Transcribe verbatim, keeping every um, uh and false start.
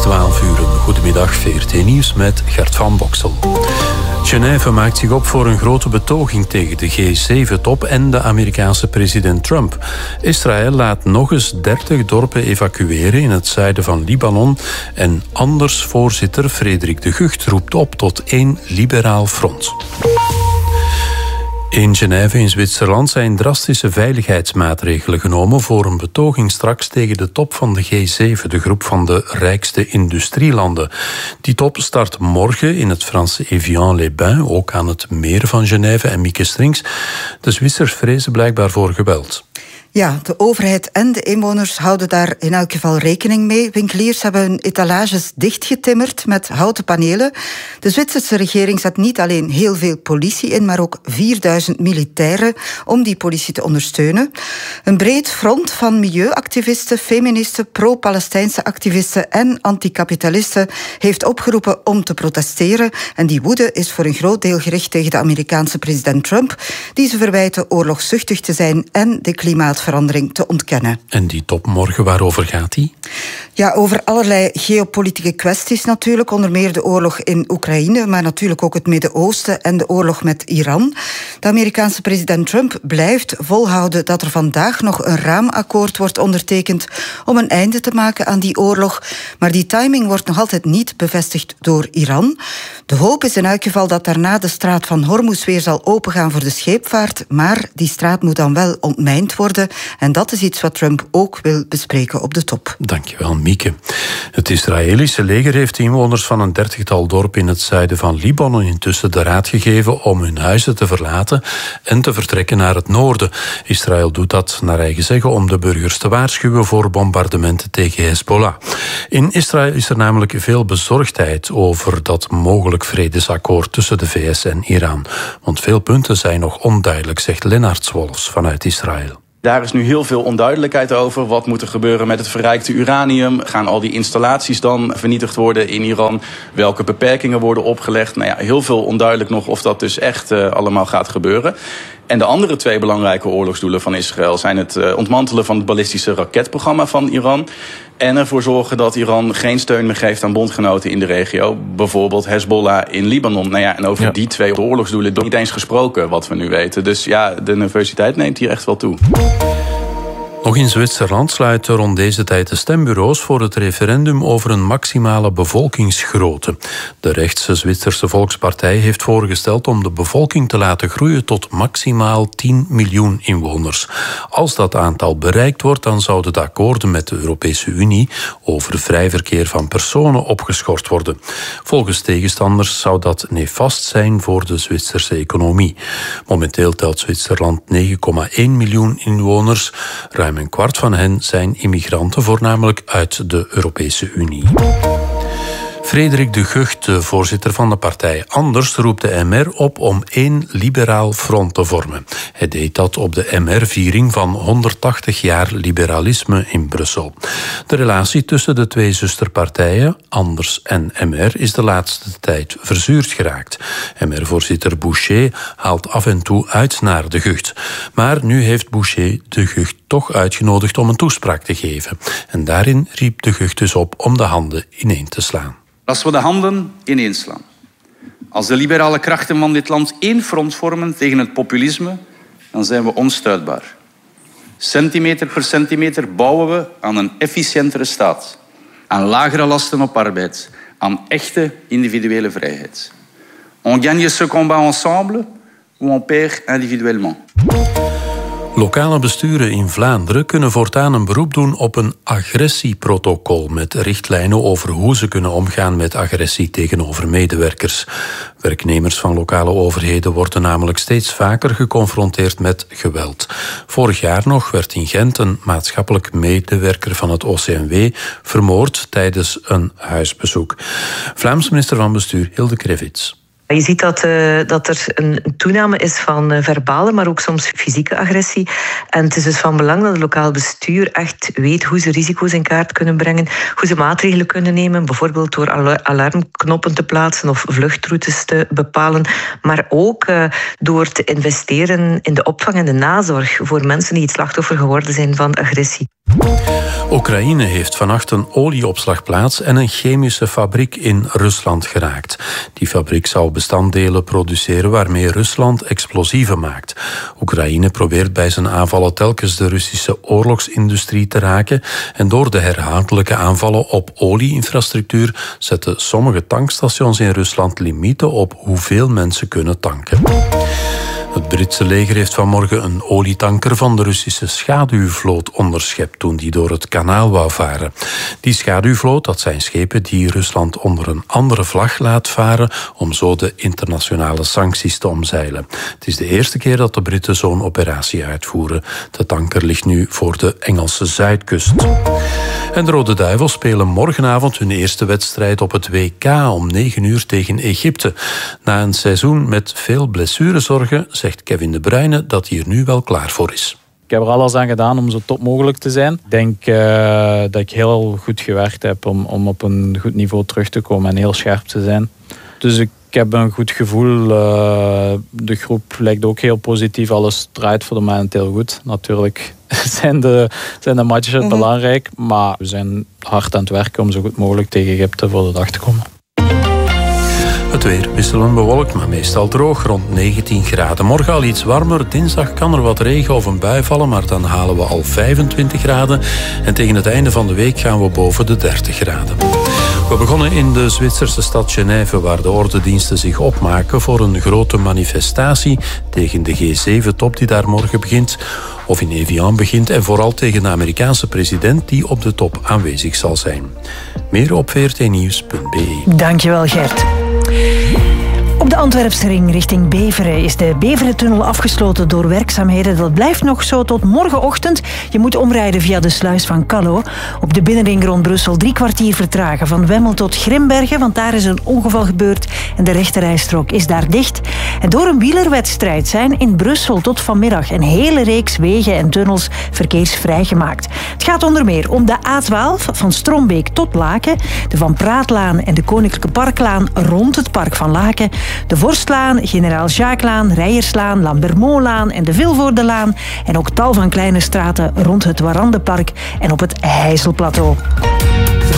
twaalf uur. Goedemiddag, V R T Nieuws met Gert van Boksel. Genève maakt zich op voor een grote betoging tegen de G zeven top en de Amerikaanse president Trump. Israël laat nog eens dertig dorpen evacueren in het zuiden van Libanon. En anders voorzitter Frederik de Gucht roept op tot één liberaal front. In Genève in Zwitserland zijn drastische veiligheidsmaatregelen genomen voor een betoging straks tegen de top van de G zeven, de groep van de rijkste industrielanden. Die top start morgen in het Franse Évian-les-Bains, ook aan het meer van Genève en Mieke Strings. De Zwitsers vrezen blijkbaar voor geweld. Ja, de overheid en de inwoners houden daar in elk geval rekening mee. Winkeliers hebben hun etalages dichtgetimmerd met houten panelen. De Zwitserse regering zet niet alleen heel veel politie in, maar ook vierduizend militairen om die politie te ondersteunen. Een breed front van milieuactivisten, feministen, pro-Palestijnse activisten en anticapitalisten heeft opgeroepen om te protesteren. En die woede is voor een groot deel gericht tegen de Amerikaanse president Trump, die ze verwijten oorlogszuchtig te zijn en de klimaat verandering te ontkennen. En die top morgen, waarover gaat die? Ja, over allerlei geopolitieke kwesties natuurlijk. Onder meer de oorlog in Oekraïne, maar natuurlijk ook het Midden-Oosten en de oorlog met Iran. De Amerikaanse president Trump blijft volhouden dat er vandaag nog een raamakkoord wordt ondertekend om een einde te maken aan die oorlog. Maar die timing wordt nog altijd niet bevestigd door Iran. De hoop is in elk geval dat daarna de straat van Hormuz weer zal opengaan voor de scheepvaart, maar die straat moet dan wel ontmijnd worden. En dat is iets wat Trump ook wil bespreken op de top. Dankjewel, Mieke. Het Israëlische leger heeft de inwoners van een dertigtal dorpen in het zuiden van Libanon intussen de raad gegeven om hun huizen te verlaten en te vertrekken naar het noorden. Israël doet dat naar eigen zeggen om de burgers te waarschuwen voor bombardementen tegen Hezbollah. In Israël is er namelijk veel bezorgdheid over dat mogelijk vredesakkoord tussen de V S en Iran. Want veel punten zijn nog onduidelijk, zegt Lennart Zwolfs vanuit Israël. Daar is nu heel veel onduidelijkheid over. Wat moet er gebeuren met het verrijkte uranium? Gaan al die installaties dan vernietigd worden in Iran? Welke beperkingen worden opgelegd? Nou ja, heel veel onduidelijk nog of dat dus echt uh, allemaal gaat gebeuren. En de andere twee belangrijke oorlogsdoelen van Israël zijn het uh, ontmantelen van het ballistische raketprogramma van Iran en ervoor zorgen dat Iran geen steun meer geeft aan bondgenoten in de regio, bijvoorbeeld Hezbollah in Libanon. Nou ja, en over ja. die twee oorlogsdoelen is niet eens gesproken, wat we nu weten. Dus ja, de nervositeit neemt hier echt wel toe. Nog in Zwitserland sluiten rond deze tijd de stembureaus voor het referendum over een maximale bevolkingsgrootte. De rechtse Zwitserse Volkspartij heeft voorgesteld om de bevolking te laten groeien tot maximaal tien miljoen inwoners. Als dat aantal bereikt wordt, dan zouden de akkoorden met de Europese Unie over vrij verkeer van personen opgeschort worden. Volgens tegenstanders zou dat nefast zijn voor de Zwitserse economie. Momenteel telt Zwitserland negen komma één miljoen inwoners. Ruim een kwart van hen zijn immigranten, voornamelijk uit de Europese Unie. Frederik de Gucht, de voorzitter van de partij Anders, roept de M R op om één liberaal front te vormen. Hij deed dat op de M R-viering van honderdtachtig jaar liberalisme in Brussel. De relatie tussen de twee zusterpartijen, Anders en M R, is de laatste tijd verzuurd geraakt. M R-voorzitter Boucher haalt af en toe uit naar de Gucht. Maar nu heeft Boucher de Gucht toch uitgenodigd om een toespraak te geven. En daarin riep de Gucht dus op om de handen ineen te slaan. Als we de handen ineenslaan, als de liberale krachten van dit land één front vormen tegen het populisme, dan zijn we onstuitbaar. Centimeter per centimeter bouwen we aan een efficiëntere staat, aan lagere lasten op arbeid, aan echte individuele vrijheid. On gagne ce combat ensemble ou on perd individuellement. Lokale besturen in Vlaanderen kunnen voortaan een beroep doen op een agressieprotocol met richtlijnen over hoe ze kunnen omgaan met agressie tegenover medewerkers. Werknemers van lokale overheden worden namelijk steeds vaker geconfronteerd met geweld. Vorig jaar nog werd in Gent een maatschappelijk medewerker van het O C M W vermoord tijdens een huisbezoek. Vlaams minister van Bestuur Hilde Krevits. Je ziet dat, uh, dat er een toename is van uh, verbale, maar ook soms fysieke agressie. En het is dus van belang dat het lokaal bestuur echt weet hoe ze risico's in kaart kunnen brengen, hoe ze maatregelen kunnen nemen, bijvoorbeeld door alarmknoppen te plaatsen of vluchtroutes te bepalen, maar ook uh, door te investeren in de opvang en de nazorg voor mensen die het slachtoffer geworden zijn van agressie. Oekraïne heeft vannacht een olieopslagplaats en een chemische fabriek in Rusland geraakt. Die fabriek zou bestanddelen produceren waarmee Rusland explosieven maakt. Oekraïne probeert bij zijn aanvallen telkens de Russische oorlogsindustrie te raken en door de herhaaldelijke aanvallen op olieinfrastructuur zetten sommige tankstations in Rusland limieten op hoeveel mensen kunnen tanken. Het Britse leger heeft vanmorgen een olietanker van de Russische schaduwvloot onderschept toen die door het kanaal wou varen. Die schaduwvloot, dat zijn schepen die Rusland onder een andere vlag laat varen om zo de internationale sancties te omzeilen. Het is de eerste keer dat de Britten zo'n operatie uitvoeren. De tanker ligt nu voor de Engelse zuidkust. En de Rode Duivels spelen morgenavond hun eerste wedstrijd op het W K om negen uur tegen Egypte. Na een seizoen met veel blessurezorgen zegt Kevin De Bruyne dat hij er nu wel klaar voor is. Ik heb er alles aan gedaan om zo top mogelijk te zijn. Ik denk uh, dat ik heel goed gewerkt heb om, om op een goed niveau terug te komen en heel scherp te zijn. Dus ik heb een goed gevoel. Uh, de groep lijkt ook heel positief. Alles draait voor de moment heel goed. Natuurlijk zijn de, zijn de matches mm-hmm. belangrijk. Maar we zijn hard aan het werken om zo goed mogelijk tegen Egypte voor de dag te komen. Het weer wisselend bewolkt, maar meestal droog, rond negentien graden. Morgen al iets warmer, dinsdag kan er wat regen of een bui vallen, maar dan halen we al vijfentwintig graden. En tegen het einde van de week gaan we boven de dertig graden. We begonnen in de Zwitserse stad Genève, waar de ordendiensten zich opmaken voor een grote manifestatie tegen de G zeven top die daar morgen begint, of in Evian begint, en vooral tegen de Amerikaanse president die op de top aanwezig zal zijn. Meer op v r t nieuws punt b e. Dankjewel, Gert. Op de Antwerpse ring richting Beveren is de Beverentunnel afgesloten door werkzaamheden. Dat blijft nog zo tot morgenochtend. Je moet omrijden via de sluis van Callo. Op de binnenring rond Brussel drie kwartier vertragen. Van Wemmel tot Grimbergen, want daar is een ongeval gebeurd en de rechterrijstrook is daar dicht. En door een wielerwedstrijd zijn in Brussel tot vanmiddag een hele reeks wegen en tunnels verkeersvrij gemaakt. Het gaat onder meer om de A twaalf van Strombeek tot Laken, de Van Praatlaan en de Koninklijke Parklaan rond het Park van Laken, de Vorstlaan, Generaal Jacqueslaan, Rijerslaan, Lambermolaan en de Vilvoordelaan en ook tal van kleine straten rond het Warandenpark en op het Heizelplateau.